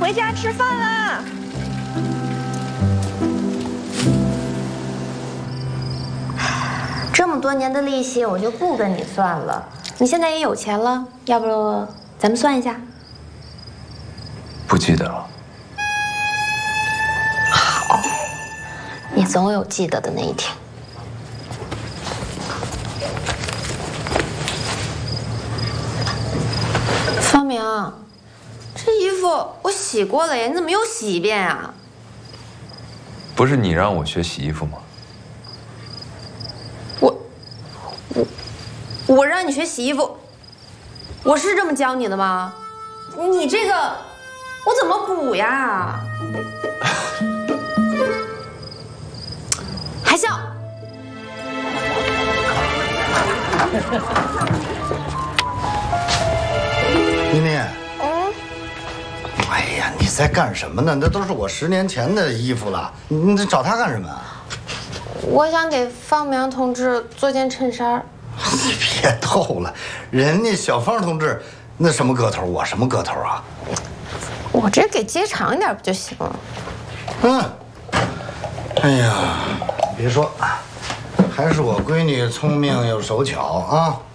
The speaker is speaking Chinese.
回家吃饭啦。这么多年的利息，我就不跟你算了。你现在也有钱了，要不咱们算一下？ 不记得了。 好，你总有记得的那一天。方明，这衣服我洗过了呀，你怎么又洗一遍啊？ 不是你让我学洗衣服吗？ 我让你学洗衣服，我是这么教你的吗？你这个我怎么补呀？还笑？ 妮妮，哎呀，你在干什么呢？那都是我10年前的衣服了，你找他干什么啊？ 我想给方明同志做件衬衫。 你别逗了，人家小芳同志那什么个头，我什么个头啊？ 我这给接长一点不就行了？ 哎呀，别说，还是我闺女聪明又手巧啊。